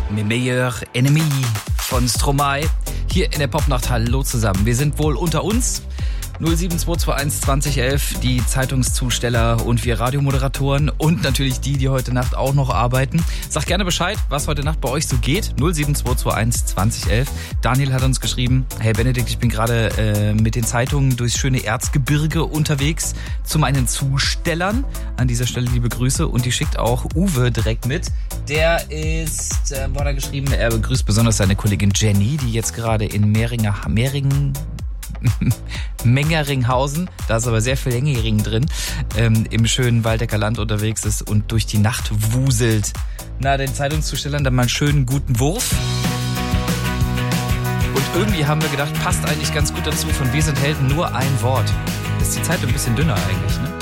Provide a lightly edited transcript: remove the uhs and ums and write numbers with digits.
Mes meilleurs ennemis von Stromae. Hier in der Popnacht. Hallo zusammen. Wir sind wohl unter uns. 07221 2011, die Zeitungszusteller und wir Radiomoderatoren und natürlich die heute Nacht auch noch arbeiten. Sagt gerne Bescheid, was heute Nacht bei euch so geht. 07221 2011. Daniel hat uns geschrieben, hey Benedikt, ich bin gerade mit den Zeitungen durchs schöne Erzgebirge unterwegs zu meinen Zustellern. An dieser Stelle liebe Grüße und die schickt auch Uwe direkt mit. Der ist, wo hat er geschrieben, er begrüßt besonders seine Kollegin Jenny, die jetzt gerade in Mengeringhausen, da ist aber sehr viel Hengering drin, im schönen Waldecker Land unterwegs ist und durch die Nacht wuselt. Na, den Zeitungszustellern dann mal einen schönen guten Wurf. Und irgendwie haben wir gedacht, passt eigentlich ganz gut dazu, von Wir sind Helden nur ein Wort. Ist die Zeit ein bisschen dünner eigentlich, ne?